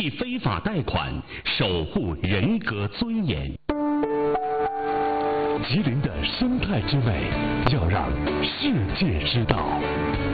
替非法贷款，守护人格尊严。 吉林的生态之美，要让世界知道。